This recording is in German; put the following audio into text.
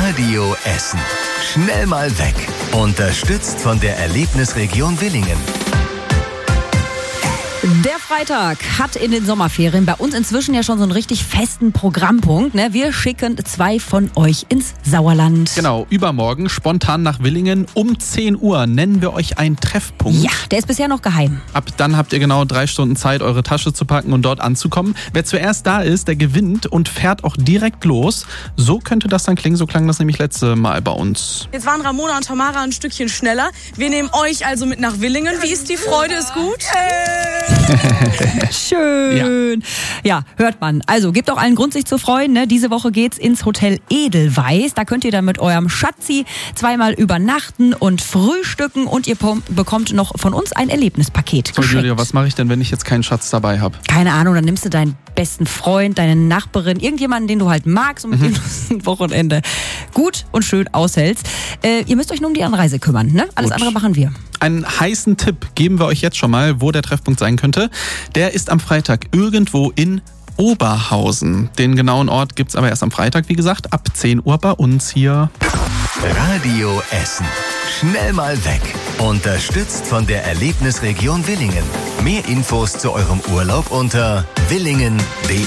Radio Essen. Schnell mal weg. Unterstützt von der Erlebnisregion Willingen. Der Freitag hat in den Sommerferien bei uns inzwischen ja schon so einen richtig festen Programmpunkt. Ne? Wir schicken 2 von euch ins Sauerland. Genau, übermorgen spontan nach Willingen um 10 Uhr nennen wir euch einen Treffpunkt. Ja, der ist bisher noch geheim. Ab dann habt ihr genau 3 Stunden Zeit, eure Tasche zu packen und dort anzukommen. Wer zuerst da ist, der gewinnt und fährt auch direkt los. So könnte das dann klingen, so klang das nämlich letzte Mal bei uns. Jetzt waren Ramona und Tamara ein Stückchen schneller. Wir nehmen euch also mit nach Willingen. Wie ist die Freude? Ist gut? Schön. Ja, hört man. Also, gebt auch allen Grund, sich zu freuen. Ne? Diese Woche geht's ins Hotel Edelweiss. Da könnt ihr dann mit eurem Schatzi 2-mal übernachten und frühstücken. Und ihr bekommt noch von uns ein Erlebnispaket So, geschenkt. Julia, was mache ich denn, wenn ich jetzt keinen Schatz dabei habe? Keine Ahnung, dann nimmst du deinen besten Freund, deine Nachbarin, irgendjemanden, den du halt magst und mit dem du ein Wochenende gut und schön aushältst. Ihr müsst euch nur um die Anreise kümmern. Ne? Alles Gut. andere machen wir. Einen heißen Tipp geben wir euch jetzt schon mal, wo der Treffpunkt sein könnte. Der ist am Freitag irgendwo in Oberhausen. Den genauen Ort gibt's aber erst am Freitag, wie gesagt, ab 10 Uhr bei uns hier. Radio Essen. Schnell mal weg. Unterstützt von der Erlebnisregion Willingen. Mehr Infos zu eurem Urlaub unter willingen.de.